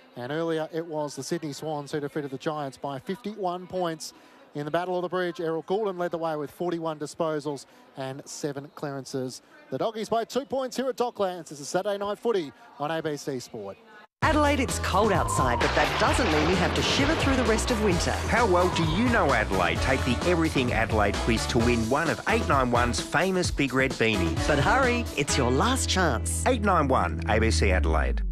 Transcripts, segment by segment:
And earlier it was the Sydney Swans who defeated the Giants by 51 points in the Battle of the Bridge. Errol Goulden led the way with 41 disposals and 7 clearances. The Doggies by 2 points here at Docklands. This is Saturday Night Footy on ABC Sport. Adelaide, it's cold outside, but that doesn't mean you have to shiver through the rest of winter. How well do you know Adelaide? Take the Everything Adelaide quiz to win one of 891's famous Big Red beanies. But hurry, it's your last chance. 891 ABC Adelaide.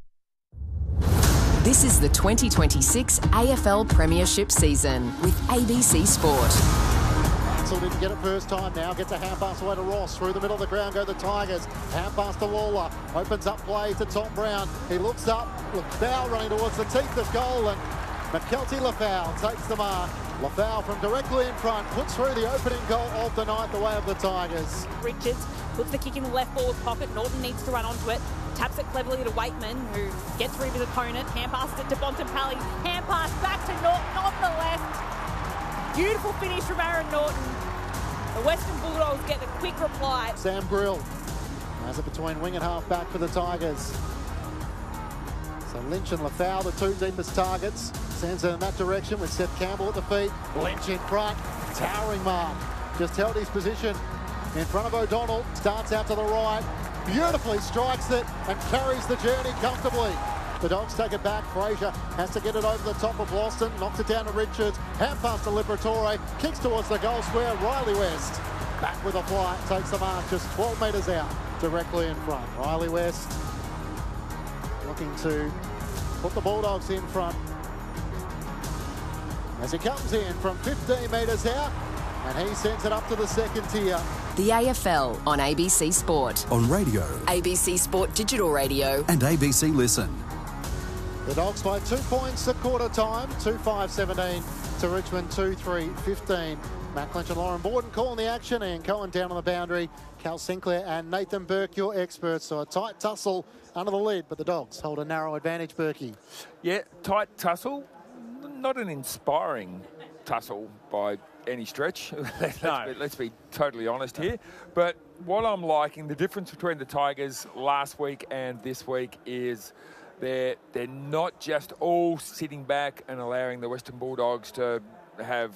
This is the 2026 AFL Premiership season with ABC Sport. Axel didn't get it first time, now gets a hand pass away to Ross. Through the middle of the ground go the Tigers. Hand pass to Lawler. Opens up play to Tom Brown. He looks up. Lafau running towards the teeth of goal, and McKelty Lafau takes the mark. Lafau from directly in front puts through the opening goal of the night, the way of the Tigers. Richards puts the kick in the left forward pocket. Norton needs to run onto it. Taps it cleverly to Waitman, who gets through his opponent. Hand pass to Bontempelli. Hand pass back to Norton on the left. Beautiful finish from Aaron Norton. The Western Bulldogs get a quick reply. Sam Brill has it between wing and half back for the Tigers. So Lynch and Lafau, the two deepest targets. Sends it in that direction with Seth Campbell at the feet. Lynch in front. Towering mark. Just held his position in front of O'Donnell. Starts out to the right. Beautifully strikes it and carries the journey comfortably. The Dogs take it back. Fraser has to get it over the top of Lawson. Knocks it down to Richards. Hand pass to Liberatore. Kicks towards the goal square. Riley West back with a flight. Takes the mark just 12 metres out. Directly in front. Riley West looking to put the Bulldogs in front. As he comes in from 15 metres out. And he sends it up to the second tier. The AFL on ABC Sport. On radio. ABC Sport Digital Radio. And ABC Listen. The Dogs by 2 points at quarter time. 2-5-17 to Richmond 2-3-15. Matt Clinch and Lauren Borden calling the action, and Cohen down on the boundary. Cal Sinclair and Nathan Burke, your experts. So a tight tussle under the lid, but the Dogs hold a narrow advantage, Burkey. Yeah, tight tussle. Not an inspiring tussle by any stretch. Let's be totally honest here. But what I'm liking, the difference between the Tigers last week and this week is they're not just all sitting back and allowing the Western Bulldogs to have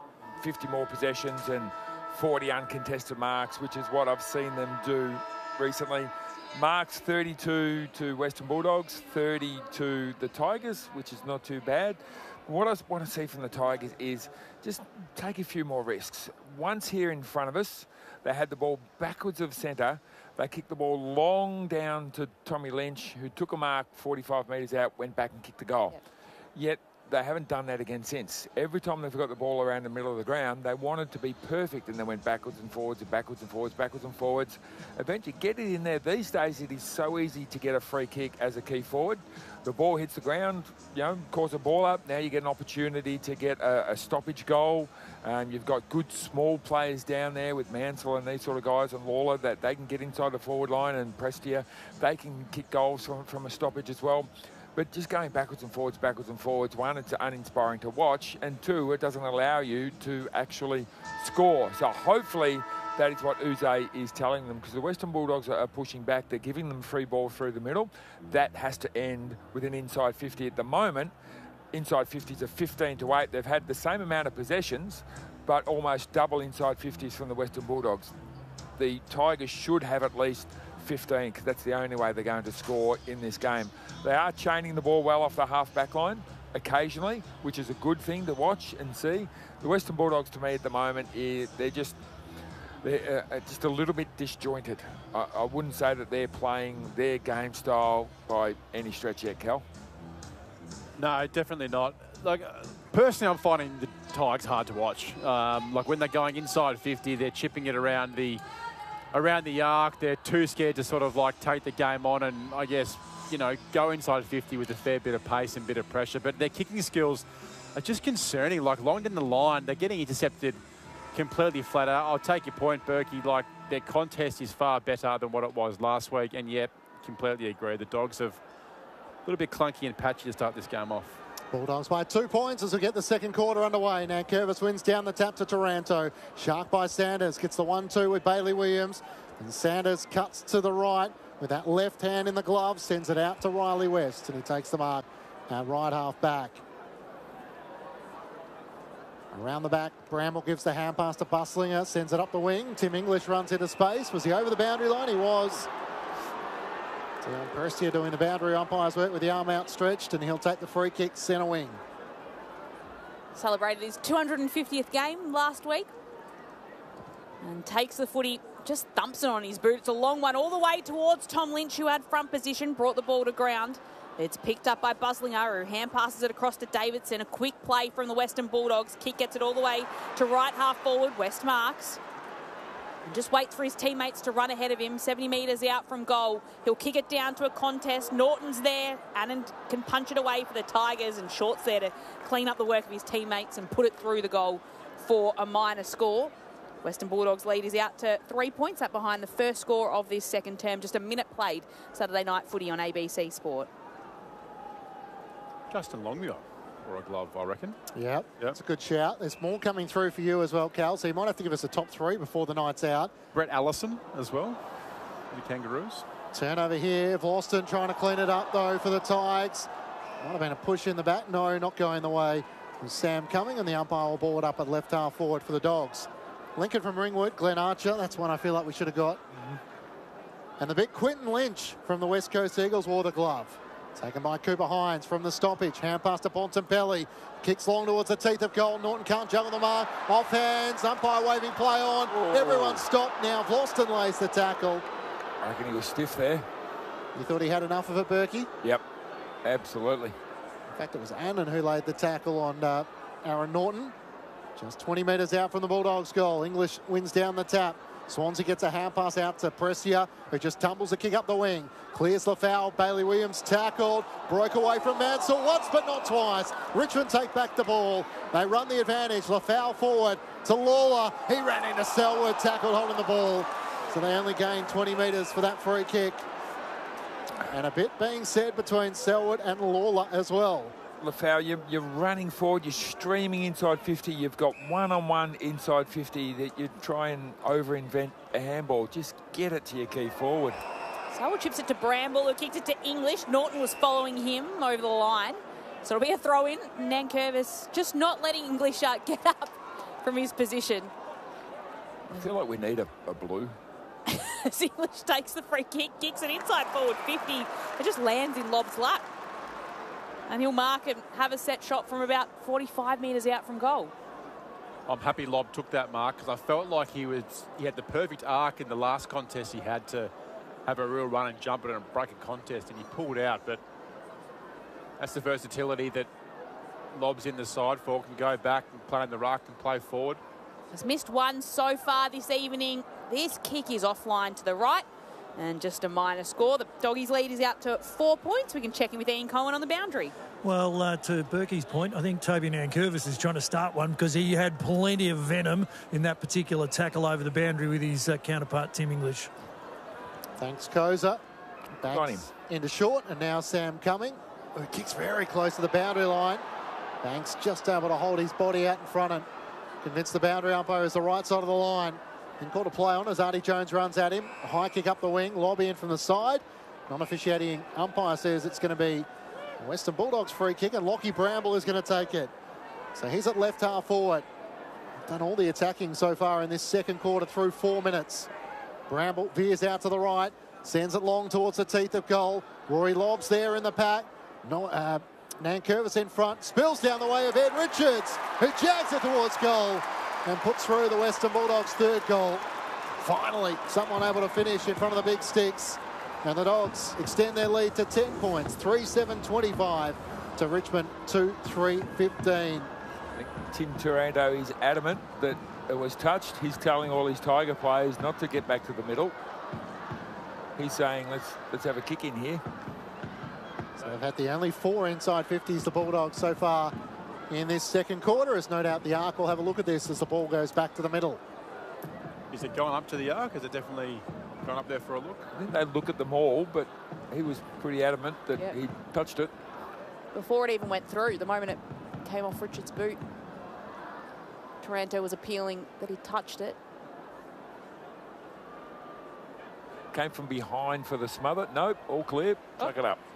50 more possessions and 40 uncontested marks, which is what I've seen them do recently. Marks 32 to Western Bulldogs, 30 to the Tigers, which is not too bad. What I want to see from the Tigers is just take a few more risks. Once here in front of us, they had the ball backwards of centre. They kicked the ball long down to Tommy Lynch, who took a mark 45 metres out, went back and kicked the goal. Yet they haven't done that again since. Every time they've got the ball around the middle of the ground, they wanted to be perfect, and they went backwards and forwards and backwards and forwards, backwards and forwards. Eventually get it in there. These days it is so easy to get a free kick as a key forward. The ball hits the ground, cause a ball up. Now you get an opportunity to get a stoppage goal. You've got good small players down there with Mansell and these sort of guys, and Lawler, that they can get inside the forward line, and Prestia, they can kick goals from a stoppage as well. But just going backwards and forwards, one, it's uninspiring to watch, and two, it doesn't allow you to actually score. So hopefully that is what Uze is telling them, because the Western Bulldogs are pushing back. They're giving them free ball through the middle. That has to end with an inside 50 at the moment. Inside 50s are 15-8. They've had the same amount of possessions, but almost double inside 50s from the Western Bulldogs. The Tigers should have at least 15, because that's the only way they're going to score in this game. They are chaining the ball well off the half-back line occasionally, which is a good thing to watch and see. The Western Bulldogs, to me, at the moment, they're just a little bit disjointed. I wouldn't say that they're playing their game style by any stretch yet, Cal. No, definitely not. Personally, I'm finding the Tigers hard to watch. When they're going inside 50, they're chipping it around the arc. They're too scared to sort of take the game on and, I guess, go inside 50 with a fair bit of pace and bit of pressure. But their kicking skills are just concerning. Long down the line, they're getting intercepted completely flat out. I'll take your point, Berkey. Their contest is far better than what it was last week. And yet, completely agree. The Dogs have a little bit clunky and patchy to start this game off. Bulldogs by 2 points as we get the second quarter underway. Now Curvis wins down the tap to Taranto. Shark by Sanders. Gets the 1-2 with Bailey Williams. And Sanders cuts to the right with that left hand in the glove. Sends it out to Riley West. And he takes the mark at right half back. Around the back, Bramble gives the hand pass to Buslinger, sends it up the wing. Tim English runs into space. Was he over the boundary line? He was. Dion Prestia doing the boundary umpire's work with the arm outstretched, and he'll take the free kick centre wing. Celebrated his 250th game last week. And takes the footy, just thumps it on his boot. It's a long one all the way towards Tom Lynch, who had front position, brought the ball to ground. It's picked up by Buslinger, who hand passes it across to Davidson. A quick play from the Western Bulldogs. Kick gets it all the way to right half forward. West marks. And just waits for his teammates to run ahead of him. 70 metres out from goal. He'll kick it down to a contest. Norton's there. Annan can punch it away for the Tigers, and Short's there to clean up the work of his teammates and put it through the goal for a minor score. Western Bulldogs lead is out to 3 points, up behind the first score of this second term. Just a minute played Saturday night footy on ABC Sport. Justin Longmuir for a glove, I reckon. Yep, that's a good shout. There's more coming through for you as well, Cal, so you might have to give us a top three before the night's out. Brett Allison as well, the Kangaroos. Turnover here. Vlosten trying to clean it up, though, for the Tigers. Might have been a push in the back. No, not going the way of Sam Cumming, and the umpire will ball it up at left half forward for the Dogs. Lincoln from Ringwood, Glenn Archer. That's one I feel like we should have got. And the big Quinton Lynch from the West Coast Eagles wore the glove. Taken by Cooper Hines from the stoppage. Hand pass to Bontempelli. Kicks long towards the teeth of goal. Norton can't juggle the mark. Off hands. Umpire waving play on. Oh. Everyone stopped now. Vlosten lays the tackle. I reckon he was stiff there. You thought he had enough of it, Berkey? Yep, absolutely. In fact, it was Annan who laid the tackle on Aaron Norton. Just 20 metres out from the Bulldogs' goal. English wins down the tap. Swansea gets a hand pass out to Prestia, who just tumbles the kick up the wing. Clears the foul. Bailey Williams tackled. Broke away from Mansell once but not twice. Richmond take back the ball. They run the advantage. Lafau forward to Lawler. He ran into Selwood, tackled holding the ball. So they only gained 20 metres for that free kick. And a bit being said between Selwood and Lawler as well. Lafau, you're running forward, you're streaming inside 50, you've got one-on-one inside 50 that you try and over-invent a handball. Just get it to your key forward. Selwood chips it to Bramble, who kicked it to English. Norton was following him over the line. So it'll be a throw-in. Nankervis just not letting English get up from his position. I feel like we need a blue. As English takes the free kick, kicks it inside forward 50. It just lands in Lob's lap. And he'll mark and have a set shot from about 45 metres out from goal. I'm happy Lob took that mark because I felt like he had the perfect arc in the last contest he had to have a real run and jump it and break a contest, and he pulled out. But that's the versatility that Lob's in the side for. Can go back and play in the ruck and play forward. Has missed one so far this evening. This kick is offline to the right. And just a minor score. The Doggies lead is out to 4 points. We can check in with Ian Cohen on the boundary. Well, to Berkey's point, I think Toby Nankervis is trying to start one because he had plenty of venom in that particular tackle over the boundary with his counterpart, Tim English. Thanks, Koza. Banks into short, and now Sam Cumming, who kicks very close to the boundary line. Banks just able to hold his body out in front and convince the boundary umpire is the right side of the line. And called a play on as Artie Jones runs at him. A high kick up the wing, lobby in from the side. Non-officiating umpire says it's going to be a Western Bulldogs free kick, and Lockie Bramble is going to take it. So he's at left half forward. Done all the attacking so far in this second quarter through 4 minutes. Bramble veers out to the right, sends it long towards the teeth of goal. Rory Lobb's there in the pack. Nankervis in front, spills down the way of Ed Richards, who jags it towards goal and puts through the Western Bulldogs' third goal. Finally, someone able to finish in front of the big sticks. And the Dogs extend their lead to 10 points, 3-7-25 to Richmond 2-3-15. Tim Taranto is adamant that it was touched. He's telling all his Tiger players not to get back to the middle. He's saying, let's have a kick in here. So they've had the only 4 inside 50s, the Bulldogs, so far in this second quarter, as no doubt the Arc will have a look at this as the ball goes back to the middle. Is it going up to the Arc? Is it definitely going up there for a look? I think they look at them all, but he was pretty adamant that he touched it. Before it even went through, the moment it came off Richards' boot, Taranto was appealing that he touched it. Came from behind for the smother. Nope, all clear. Chuck it up.